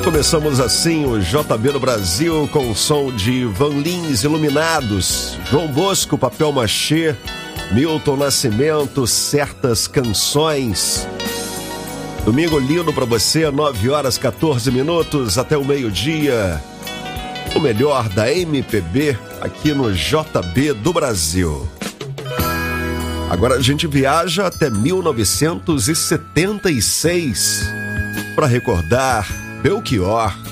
Começamos assim o JB no Brasil com o som de Van Lins Iluminados, João Bosco, Papel Machê, Milton Nascimento, Certas Canções. Domingo lindo pra você, 9h14 até o meio-dia. O melhor da MPB aqui no JB do Brasil. Agora a gente viaja até 1976 para recordar Belchior.